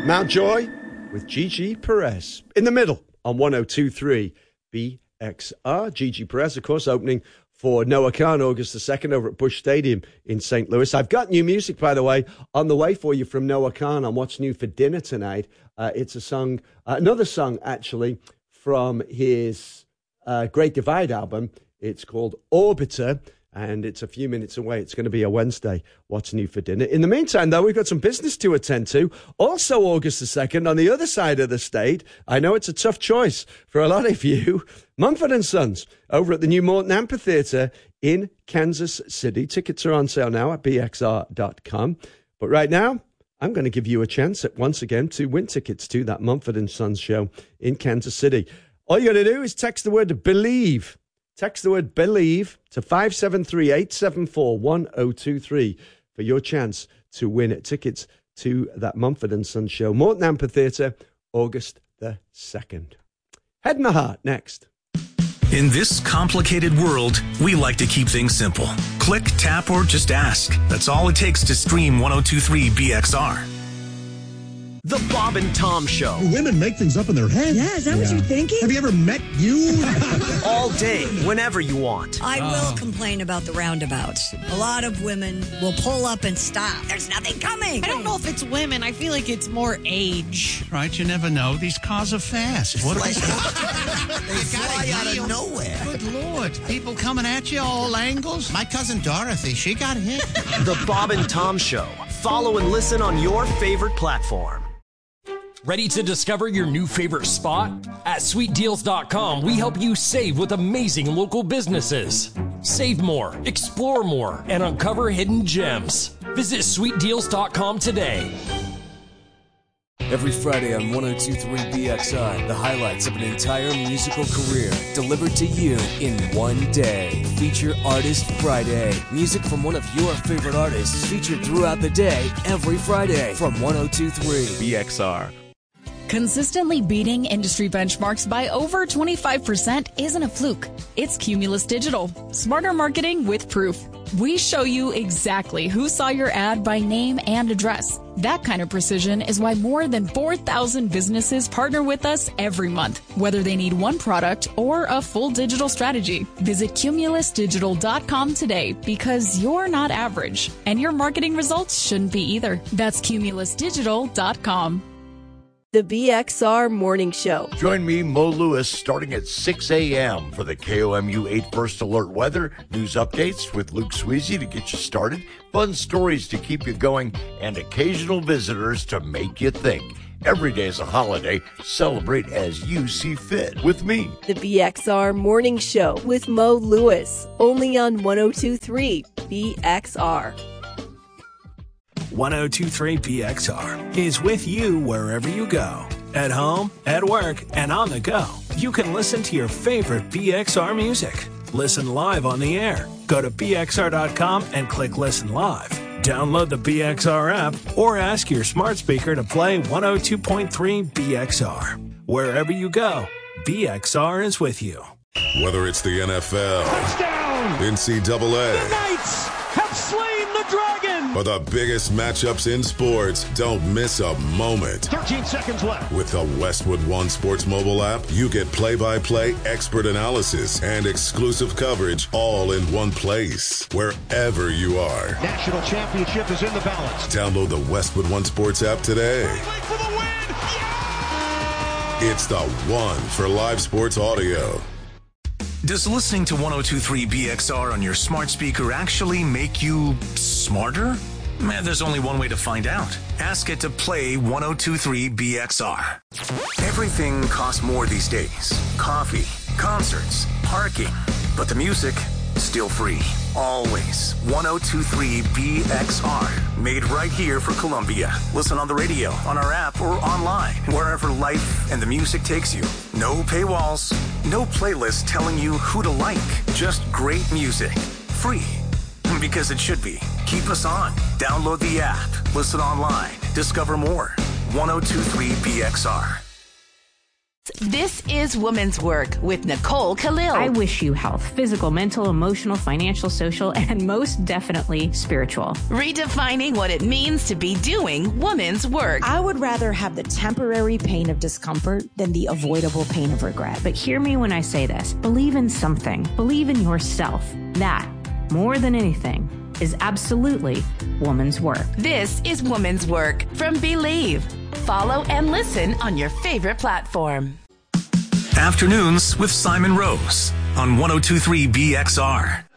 Mountjoy with Gigi Perez. In the middle on 102.3 BXR. Gigi Perez, of course, opening for Noah Khan August the 2nd over at Busch Stadium in St. Louis. I've got new music, by the way, on the way for you from Noah Khan on What's New for Dinner tonight. It's a song, another song, actually, from his Great Divide album. It's called Orbiter, and it's a few minutes away. It's going to be a Wednesday, What's New for Dinner. In the meantime, though, we've got some business to attend to. Also August the 2nd, on the other side of the state, I know it's a tough choice for a lot of you, Mumford & Sons, over at the new Morton Amphitheatre in Kansas City. Tickets are on sale now at bxr.com. But right now, I'm going to give you a chance, once again, to win tickets to that Mumford & Sons show in Kansas City. All you got to do is text the word BELIEVE. Text the word BELIEVE to 573-874-1023 for your chance to win tickets to that Mumford & Sons show. Morton Amphitheatre, August the 2nd. Head in the Heart, next. In this complicated world, we like to keep things simple. Click, tap, or just ask. That's all it takes to stream 102.3 BXR. The Bob and Tom Show. Women make things up in their heads. Yeah, is that what you're thinking? Have you ever met you? All day, whenever you want. I will complain about the roundabouts. A lot of women will pull up and stop. There's nothing coming. I don't know if it's women. I feel like it's more age. Right, you never know. These cars are fast. What they fly out of nowhere. Good Lord. People coming at you, all angles. My cousin Dorothy, she got hit. The Bob and Tom Show. Follow and listen on your favorite platform. Ready to discover your new favorite spot? At sweetdeals.com, we help you save with amazing local businesses. Save more, explore more, and uncover hidden gems. Visit sweetdeals.com today. Every Friday on 102.3 BXR, the highlights of an entire musical career delivered to you in one day. Feature Artist Friday. Music from one of your favorite artists featured throughout the day, every Friday from 102.3 BXR. Consistently beating industry benchmarks by over 25% isn't a fluke. It's Cumulus Digital. Smarter marketing with proof. We show you exactly who saw your ad by name and address. That kind of precision is why more than 4,000 businesses partner with us every month, whether they need one product or a full digital strategy. Visit cumulusdigital.com today because you're not average, and your marketing results shouldn't be either. That's cumulusdigital.com. The BXR Morning Show. Join me, Mo Lewis, starting at 6 a.m. for the KOMU 8 First Alert weather, news updates with Luke Sweezy to get you started, fun stories to keep you going, and occasional visitors to make you think. Every day is a holiday. Celebrate as you see fit with me. The BXR Morning Show with Mo Lewis, only on 102.3 BXR. 102.3 BXR is with you wherever you go. At home, at work, and on the go. You can listen to your favorite BXR music. Listen live on the air. Go to bxr.com and click Listen Live. Download the BXR app or ask your smart speaker to play 102.3 BXR. Wherever you go, BXR is with you. Whether it's the NFL, touchdown, NCAA, the Knights have slain the dragon, or the biggest matchups in sports, don't miss a moment. 13 seconds left. With the Westwood One Sports mobile app, you get play-by-play expert analysis and exclusive coverage all in one place, wherever you are. National championship is in the balance. Download the Westwood One Sports app today. For the win. Yeah! It's the one for live sports audio. Does listening to 102.3 BXR on your smart speaker actually make you smarter? There's only one way to find out. Ask it to play 102.3 BXR. Everything costs more these days. Coffee, concerts, parking. But the music, still free. Always. 102.3 BXR. Made right here for Columbia. Listen on the radio, on our app, or online. Wherever life and the music takes you. No paywalls. No playlist telling you who to like. Just great music. Free. Because it should be. Keep us on. Download the app. Listen online. Discover more. 102.3 BXR. This is Woman's Work with Nicole Khalil. I wish you health, physical, mental, emotional, financial, social, and most definitely spiritual. Redefining what it means to be doing woman's work. I would rather have the temporary pain of discomfort than the avoidable pain of regret. But hear me when I say this. Believe in something. Believe in yourself. That, more than anything, is absolutely woman's work. This is Woman's Work from Believe. Follow and listen on your favorite platform. Afternoons with Simon Rose on 102.3 BXR.